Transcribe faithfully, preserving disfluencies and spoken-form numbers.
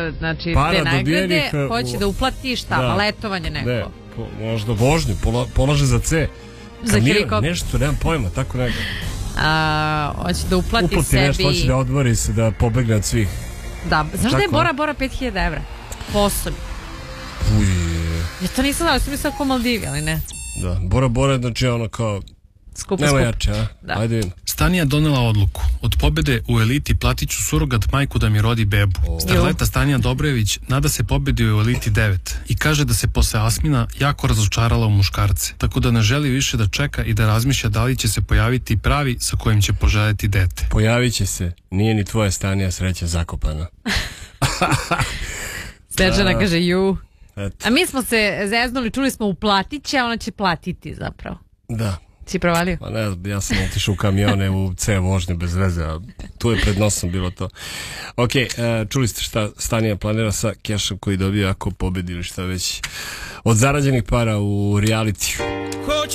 znači, para te nagrade, dobijenih, hoće da uplati šta, da, letovanje neko. Ne, po, možda vožnju, pola, polaže za C. Za helikopter. Nešto, nemam pojma, tako nego. A, hoće da uplati, uplati sebi... nešto, hoće da odmori se, da pobegne od svih. Da, znaš da je Bora Bora pet hiljada evra? Po osobi. Uj. Ja to nisam dao, sam mislila kao Maldivi, ali ne. Da, Bora Bora, znači ono kao... Skupo, nema skupo. jače, a? Da. Ajde vidim. Stanija donela odluku. Od pobede u eliti platit ću surogat majku da mi rodi bebu. Oh. Starleta Stanija Dobrojević nada se pobedi u eliti devet i kaže da se posle Asmina jako razočarala u muškarce, tako da ne želi više da čeka i da razmišlja da li će se pojaviti pravi sa kojim će poželjeti dete. Pojavit će se, nije ni tvoja Stanija sreća zakopana. Sređana kaže ju. Eto. A mi smo se zeznuli, čuli smo uplatit će, a ona će platiti zapravo. Da. Si provalio? Pa ne, ja sam otišao u kamione u C vožnju bez veze, a tu je pred nosom bilo to. Ok, čuli ste šta Stanija planira sa kešom koji dobije ako pobedi ili šta već od zarađenih para u realitiju.